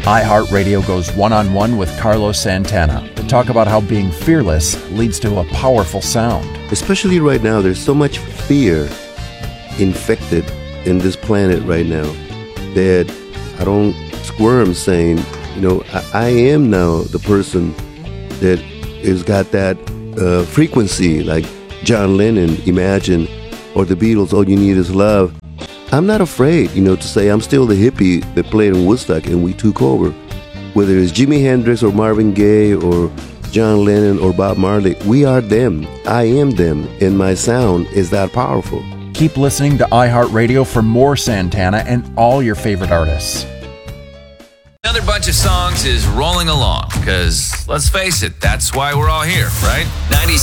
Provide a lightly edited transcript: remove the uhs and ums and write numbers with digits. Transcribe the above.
iHeartRadio goes one-on-one with Carlos Santana to talk about how being fearless leads to a powerful sound. Especially right now, there's so much fear infected in this planet right now that I don't squirm saying, I am now the person that has got that frequency like John Lennon, Imagine, or the Beatles, All You Need Is Love. I'm not afraid, to say I'm still the hippie that played in Woodstock and we took over. Whether it's Jimi Hendrix or Marvin Gaye or John Lennon or Bob Marley, we are them. I am them, and my sound is that powerful. Keep listening to iHeartRadio for more Santana and all your favorite artists. Another bunch of songs is rolling along because, let's face it, that's why we're all here, right?